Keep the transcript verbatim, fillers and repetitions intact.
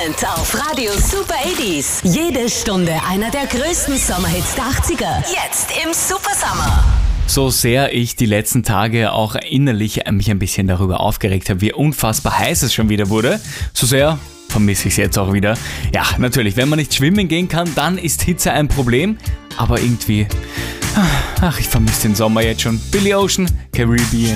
Moment auf Radio Super achtzig. Jede Stunde einer der größten Sommerhits der achtziger. Jetzt im Super Summer. So sehr ich die letzten Tage auch innerlich mich ein bisschen darüber aufgeregt habe, wie unfassbar heiß es schon wieder wurde, so sehr vermisse ich es jetzt auch wieder. Ja, natürlich, wenn man nicht schwimmen gehen kann, dann ist Hitze ein Problem, aber irgendwie, ach, ich vermisse den Sommer jetzt schon. Billy Ocean, Caribbean.